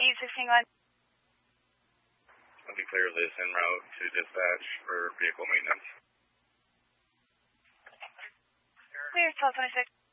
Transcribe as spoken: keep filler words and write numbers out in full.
eight sixteen, go ahead. I'll be clear Liz en route to dispatch for vehicle maintenance. Clear, twelve twenty-six.